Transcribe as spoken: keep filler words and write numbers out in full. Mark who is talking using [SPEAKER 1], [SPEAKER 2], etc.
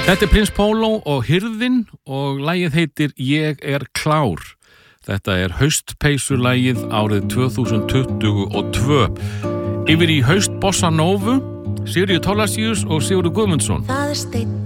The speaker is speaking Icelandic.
[SPEAKER 1] Þetta er Prins Pólo og Hirðin og lagið heitir Ég er klár. Þetta er haustpeysulagið árið tvö þúsund tuttugu og tvö. Yfir í haust Bossa Novu, Sigríður Thorlacius og Sigurður Guðmundsson.
[SPEAKER 2] Það er steinn